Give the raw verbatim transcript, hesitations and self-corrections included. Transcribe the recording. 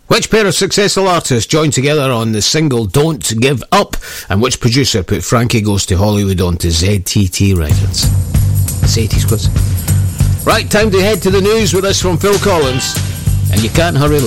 Which pair of successful artists joined together on the single Don't Give Up? And which producer put Frankie Goes to Hollywood onto Z T T Records? It's eighties quiz. Right, time to head to the news with us from Phil Collins. And you can't hurry